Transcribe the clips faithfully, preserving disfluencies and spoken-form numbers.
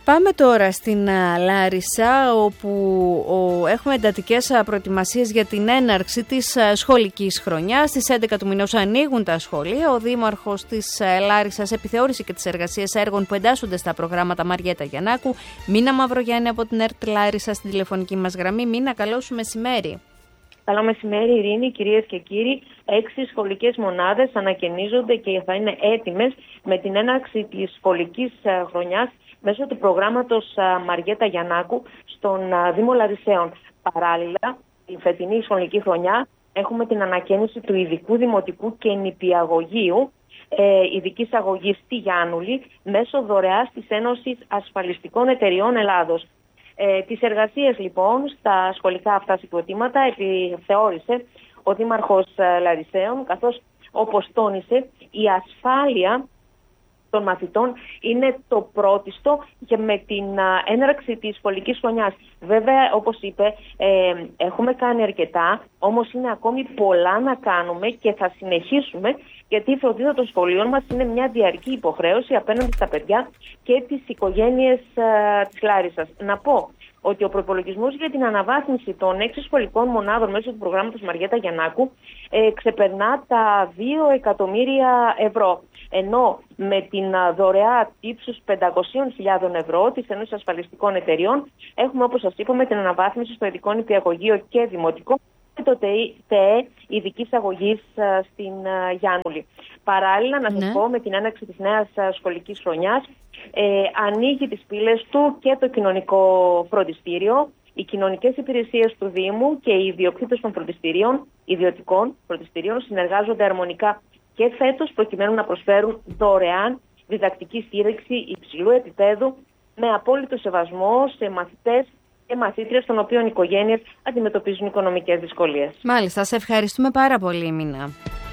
Πάμε τώρα στην Λάρισα, όπου έχουμε εντατικές προετοιμασίες για την έναρξη της σχολικής χρονιάς. Στις έντεκα του μηνός ανοίγουν τα σχολεία. Ο Δήμαρχος της Λάρισσας επιθεώρησε και τις εργασίες έργων που εντάσσονται στα προγράμματα Μαριέτα Γιαννάκου. Μίνα Μαυρογιάννη από την ΕΡΤ Λάρισα στην τηλεφωνική μας γραμμή. Μίνα, καλό σου μεσημέρι. Καλό μεσημέρι, Ειρήνη, κυρίες και κύριοι. Έξι σχολικές μονάδες ανακαινίζονται και θα είναι έτοιμες με την έναρξη της σχολικής χρονιάς μέσω του προγράμματος Μαριέτα Γιαννάκου στον Δήμο Λαρισαίων. Παράλληλα, η φετινή σχολική χρονιά έχουμε την ανακαίνιση του ειδικού δημοτικού και νηπιαγωγείου ε, ειδικής αγωγής στη Γιάννουλη μέσω δωρεάς της Ένωσης Ασφαλιστικών Εταιριών Ελλάδος. Ε, τις εργασίες λοιπόν στα σχολικά αυτά συγκροτήματα επιθεώρησε ο Δήμαρχος Λαρισαίων, καθώς όπως τόνισε η ασφάλεια των μαθητών είναι το πρώτιστο και με την έναρξη της σχολικής χρονιάς. Βέβαια, όπως είπε, ε, έχουμε κάνει αρκετά, όμως είναι ακόμη πολλά να κάνουμε και θα συνεχίσουμε, γιατί η φροντίδα των σχολείων μας είναι μια διαρκή υποχρέωση απέναντι στα παιδιά και τις οικογένειες ε, της Λάρισσας. Να πω ότι ο προϋπολογισμός για την αναβάθμιση των έξι σχολικών μονάδων μέσω του προγράμματος Μαριέτα Γιαννάκου ε, ξεπερνά τα δύο εκατομμύρια ευρώ. Ενώ με την δωρεά ύψους πεντακόσιες χιλιάδες ευρώ της Ένωσης Ασφαλιστικών Εταιριών έχουμε, όπως σας είπαμε, την αναβάθμιση στο ειδικό νηπιαγωγείο και δημοτικό και το ΤΕΕ ειδικής αγωγής στην Γιάννουλη. Παράλληλα, να σας ναι. πω, με την έναρξη της νέας σχολικής χρονιάς ε, ανοίγει τις πύλες του και το κοινωνικό φροντιστήριο. Οι κοινωνικές υπηρεσίες του Δήμου και οι ιδιοκτήτες των φροντιστηρίων, ιδιωτικών φροντιστηρίων συνεργάζονται αρμονικά και φέτος προκειμένου να προσφέρουν δωρεάν διδακτική στήριξη υψηλού επίπεδου με απόλυτο σεβασμό σε μαθητές και μαθήτριες των οποίων οι οικογένειες αντιμετωπίζουν οικονομικές δυσκολίες. Μάλιστα, σε ευχαριστούμε πάρα πολύ, Μίνα.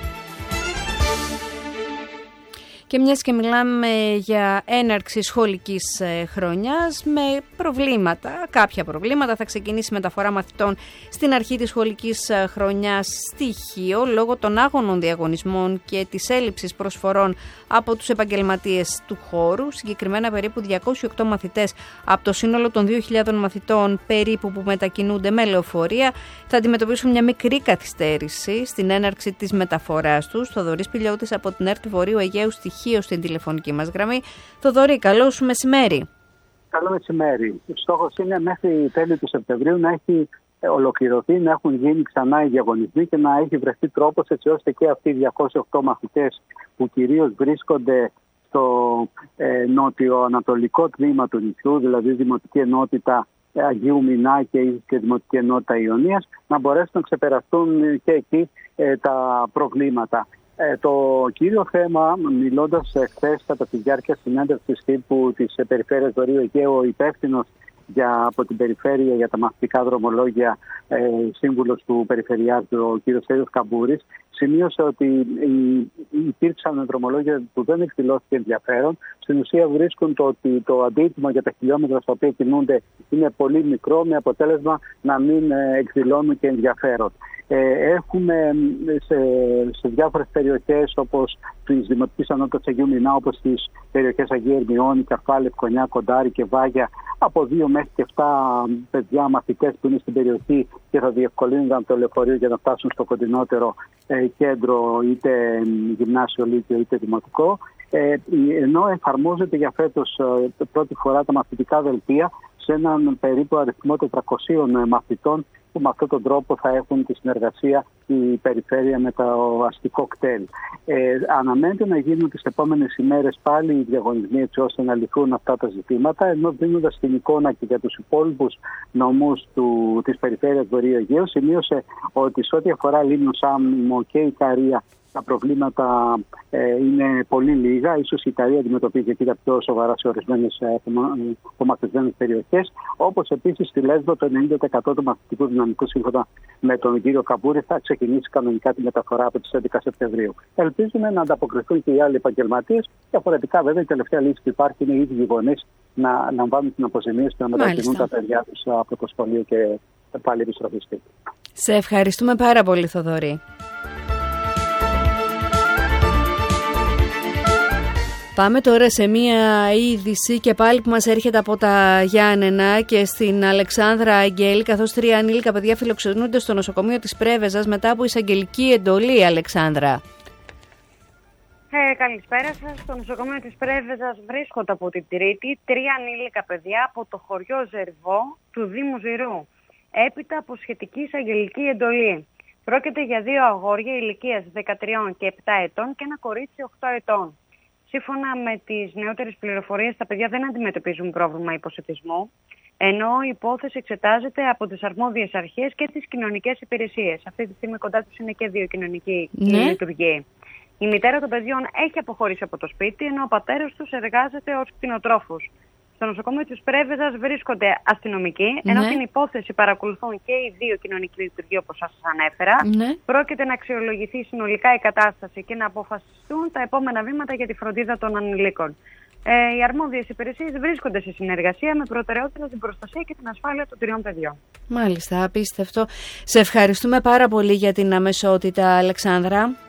Και μιας και μιλάμε για έναρξη σχολικής χρονιάς με προβλήματα, κάποια προβλήματα, θα ξεκινήσει η μεταφορά μαθητών στην αρχή της σχολικής χρονιάς στη Χίο λόγω των άγωνων διαγωνισμών και της έλλειψης προσφορών από τους επαγγελματίες του χώρου. Συγκεκριμένα περίπου διακόσιοι οκτώ μαθητές από το σύνολο των δύο χιλιάδων μαθητών περίπου που μετακινούνται με λεωφορεία θα αντιμετωπίσουν μια μικρή καθυστέρηση στην έναρξη της μεταφοράς τους. Θοδωρής Πηλιώτης από την ΕΡΤ Βορείου Αιγαίου στη Χίο στην τηλεφωνική μας γραμμή. Θοδωρή, καλό σου μεσημέρι. Καλό μεσημέρι. Ο στόχος είναι μέχρι τέλη του Σεπτεμβρίου να έχει ολοκληρωθεί, να έχουν γίνει ξανά οι διαγωνισμοί και να έχει βρεθεί τρόπος έτσι ώστε και αυτοί οι διακόσιοι οκτώ μαθητές που κυρίως βρίσκονται στο ε, νότιο-ανατολικό τμήμα του νησιού, δηλαδή Δημοτική Ενότητα Αγίου Μινά και η Δημοτική Ενότητα Ιωνίας, να μπορέσουν να ξεπεραστούν και εκεί ε, τα προβλήματα. Ε, το κύριο θέμα, μιλώντας χθες κατά τη διάρκεια συνέντευξης τύπου της Περιφέρειας Βορείου Αιγαίου, ο υπεύθυνος για, από την Περιφέρεια για τα μαθητικά δρομολόγια, ε, σύμβουλος του Περιφερειάρχου, ο κ. Στέλιος Καμπούρης, σημείωσε ότι υπήρξαν δρομολόγια που δεν εκδηλώθηκε ενδιαφέρον. Στην ουσία βρίσκουν το ότι το αντίτιμο για τα χιλιόμετρα στα οποία κινούνται είναι πολύ μικρό, με αποτέλεσμα να μην εκδηλώνουν και ενδιαφέρον. Ε, έχουμε σε, σε διάφορες περιοχές όπως της Δημοτικής Ενότητας Αγίου Μινά, όπως τις περιοχές Αγίου Ερμιώνη, Καρφάλη, Ευκονιά, Κοντάρη και Βάγια, από δύο μέχρι και εφτά παιδιά μαθητές που είναι στην περιοχή και θα διευκολύνουν το λεωφορείο για να φτάσουν στο κοντινότερο ε, κέντρο, είτε γυμνάσιο, λύκειο είτε δημοτικό. Ε, ενώ εφαρμόζεται για φέτος ε, πρώτη φορά τα μαθητικά δελτία σε έναν περίπου αριθμό τετρακοσίων μαθητών, που με αυτόν τον τρόπο θα έχουν τη συνεργασία η περιφέρεια με το αστικό κτέλ. Ε, αναμένεται να γίνουν τις επόμενες ημέρες πάλι οι διαγωνισμοί έτσι ώστε να λυθούν αυτά τα ζητήματα, ενώ δίνοντας την εικόνα και για τους υπόλοιπους νομούς του, της περιφέρειας Βορείου Αιγαίου, σημείωσε ότι σε ό,τι αφορά Λίμνο, Σάμο και Ικαρία τα προβλήματα ε, είναι πολύ λίγα. Ίσως η Ιταλία αντιμετωπίζει εκεί τα πιο σοβαρά σε ορισμένες απομακρυσμένες περιοχές. Όπως επίσης στη Λέσβο το ενενήντα τοις εκατό του μαθητικού δυναμικού, σύμφωνα με τον κύριο Καμπούρη, θα ξεκινήσει κανονικά τη μεταφορά από τις έντεκα Σεπτεμβρίου. Ελπίζουμε να ανταποκριθούν και οι άλλοι επαγγελματίες. Διαφορετικά, βέβαια, η τελευταία λύση που υπάρχει είναι οι ίδιοι γονείς να λαμβάνουν την αποζημίωση και να μετακινούν τα παιδιά τους από το σχολείο και πάλι επιστροφή σπίτι. Σε ευχαριστούμε πάρα πολύ, Θοδωρή. Πάμε τώρα σε μία είδηση και πάλι που μας έρχεται από τα Γιάννενα και στην Αλεξάνδρα Αγγέλη, καθώς τρία ανήλικα παιδιά φιλοξενούνται στο νοσοκομείο της Πρέβεζας μετά από εισαγγελική εντολή, Αλεξάνδρα. Ε, καλησπέρα σας. Στο νοσοκομείο της Πρέβεζας βρίσκονται από την Τρίτη τρία ανήλικα παιδιά από το χωριό Ζερβό του Δήμου Ζηρού, έπειτα από σχετική εισαγγελική εντολή. Πρόκειται για δύο αγόρια ηλικίας δεκατρία και επτά ετών και ένα κορίτσι οκτώ ετών. Σύμφωνα με τις νεότερες πληροφορίες, τα παιδιά δεν αντιμετωπίζουν πρόβλημα υποσιτισμού, ενώ η υπόθεση εξετάζεται από τις αρμόδιες αρχές και τις κοινωνικές υπηρεσίες. Αυτή τη στιγμή κοντά τους είναι και δύο κοινωνικοί ναι. λειτουργοί. Η μητέρα των παιδιών έχει αποχωρήσει από το σπίτι, ενώ ο πατέρας τους εργάζεται ως κτηνοτρόφος. Στο νοσοκομείο της Πρέβεζας βρίσκονται αστυνομικοί, ενώ ναι. την υπόθεση παρακολουθούν και οι δύο κοινωνικοί λειτουργοί, όπως σας ανέφερα. Ναι. Πρόκειται να αξιολογηθεί συνολικά η κατάσταση και να αποφασιστούν τα επόμενα βήματα για τη φροντίδα των ανηλίκων. Ε, οι αρμόδιες υπηρεσίες βρίσκονται σε συνεργασία με προτεραιότητα την προστασία και την ασφάλεια των τριών παιδιών. Μάλιστα, απίστευτο. Σε ευχαριστούμε πάρα πολύ για την αμεσότητα, Αλεξάνδρα.